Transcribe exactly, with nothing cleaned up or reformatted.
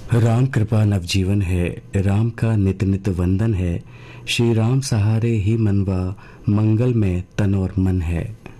राम कृपा नवजीवन है, राम का नित नित वंदन है। श्री राम सहारे ही मनवा, मंगल में तन और मन है।